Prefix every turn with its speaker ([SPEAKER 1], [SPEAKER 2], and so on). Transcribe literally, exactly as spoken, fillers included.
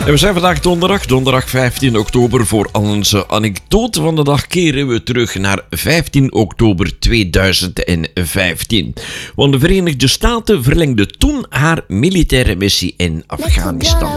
[SPEAKER 1] En we zijn vandaag donderdag, donderdag vijftien oktober. Voor al onze anekdote van de dag keren we terug naar vijftien oktober tweeduizend vijftien. Want de Verenigde Staten verlengde toen haar militaire missie in Afghanistan.